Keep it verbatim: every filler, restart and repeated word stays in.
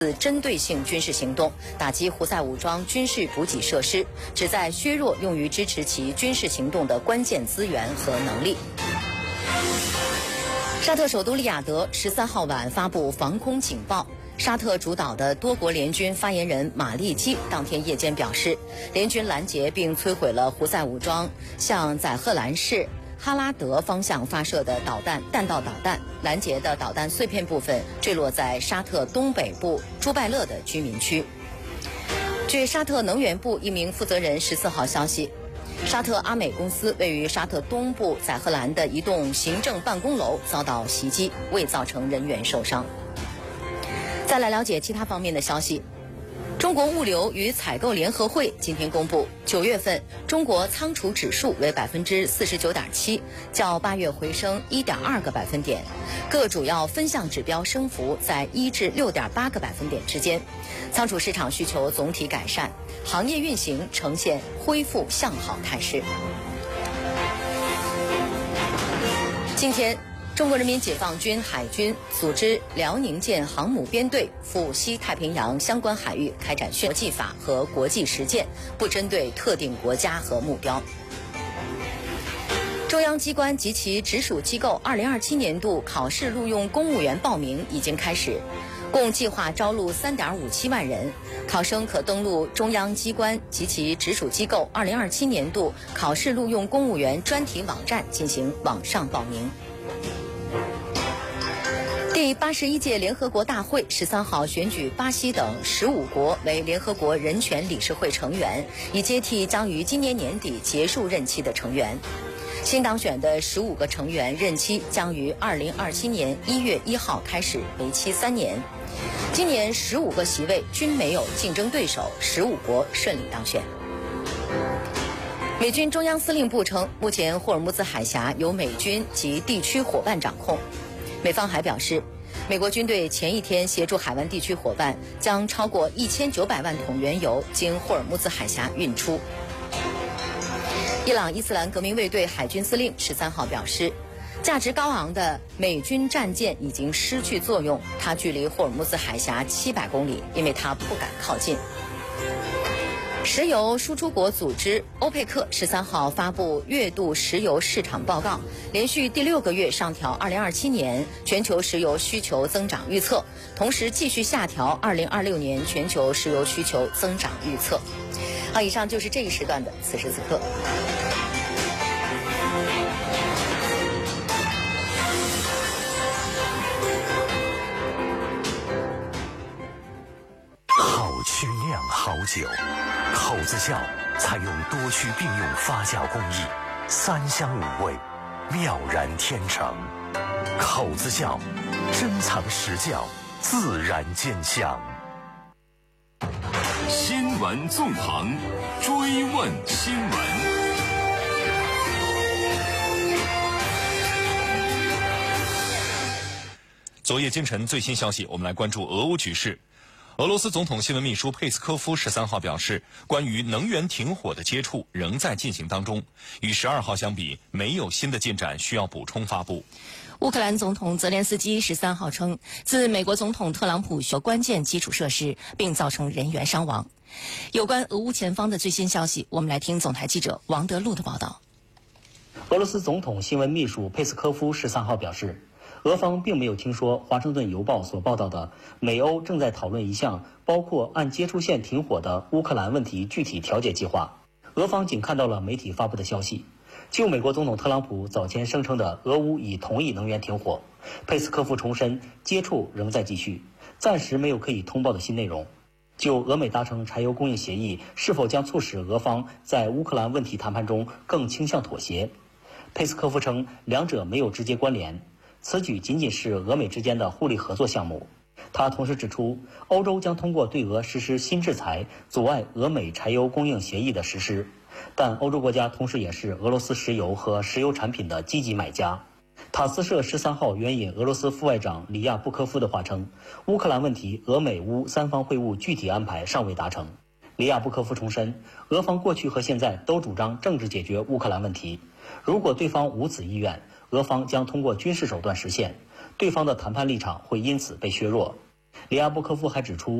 针对性军事行动，打击胡塞武装军事补给设施，旨在削弱用于支持其军事行动的关键资源和能力。沙特首都利雅得十三号晚发布防空警报。沙特主导的多国联军发言人马利基当天夜间表示，联军拦截并摧毁了胡塞武装向载赫兰市哈拉德方向发射的导弹弹道导弹，拦截的导弹碎片部分坠落在沙特东北部朱拜勒的居民区。据沙特能源部一名负责人十四号消息，沙特阿美公司位于沙特东部载赫兰的一栋行政办公楼遭到袭击，未造成人员受伤。再来了解其他方面的消息。中国物流与采购联合会今天公布，九月份中国仓储指数为百分之四十九点七，较八月回升一点二个百分点，各主要分项指标升幅在一至六点八个百分点之间。仓储市场需求总体改善，行业运行呈现恢复向好态势。今天，中国人民解放军海军组织辽宁舰航母编队赴西太平洋相关海域开展国际法和国际实践，不针对特定国家和目标。中央机关及其直属机构二零二七年度考试录用公务员报名已经开始，共计划招录三点五七万人。考生可登录中央机关及其直属机构二零二七年度考试录用公务员专题网站进行网上报名。第八十一届联合国大会十三号选举巴西等十五国为联合国人权理事会成员，以接替将于今年年底结束任期的成员。新当选的十五个成员任期将于二零二七年一月一号开始，为期三年。今年十五个席位均没有竞争对手，十五国顺利当选。美军中央司令部称，目前霍尔木兹海峡由美军及地区伙伴掌控。美方还表示，美国军队前一天协助海湾地区伙伴将超过一千九百万桶原油经霍尔木兹海峡运出。伊朗伊斯兰革命卫队海军司令十三号表示，价值高昂的美军战舰已经失去作用，它距离霍尔木兹海峡七百公里，因为它不敢靠近。石油输出国组织欧佩克十三号发布月度石油市场报告，连续第六个月上调二零二七年全球石油需求增长预测，同时继续下调二零二六年全球石油需求增长预测。好，以上就是这一时段的此时此刻。 好曲酿好酒，口子窖采用多区并用发酵工艺，三香五味，妙然天成。口子窖珍藏实窖，自然见香。 新闻纵横，追问新闻。 昨夜今晨最新消息，我们来关注俄乌局势。俄罗斯总统新闻秘书佩斯科夫十三号表示，关于能源停火的接触仍在进行当中，与十二号相比，没有新的进展需要补充发布。 乌克兰总统泽连斯基十三号称，自美国总统特朗普修关键基础设施，并造成人员伤亡。有关俄乌前方的最新消息，我们来听总台记者王德禄的报道。 俄罗斯总统新闻秘书佩斯科夫十三号表示，俄方并没有听说《华盛顿邮报》所报道的美欧正在讨论一项包括按接触线停火的乌克兰问题具体调解计划。俄方仅看到了媒体发布的消息。就美国总统特朗普早前声称的俄乌已同意能源停火，佩斯科夫重申接触仍在继续，暂时没有可以通报的新内容。就俄美达成柴油供应协议是否将促使俄方在乌克兰问题谈判中更倾向妥协，佩斯科夫称两者没有直接关联，此举仅仅是俄美之间的互利合作项目。他同时指出，欧洲将通过对俄实施新制裁，阻碍俄美柴油供应协议的实施。但欧洲国家同时也是俄罗斯石油和石油产品的积极买家。塔斯社十三号援引俄罗斯副外长里亚布科夫的话称，乌克兰问题俄美乌三方会晤具体安排尚未达成。里亚布科夫重申，俄方过去和现在都主张政治解决乌克兰问题，如果对方无此意愿，俄方将通过军事手段实现，对方的谈判立场会因此被削弱。 里亚布科夫还指出，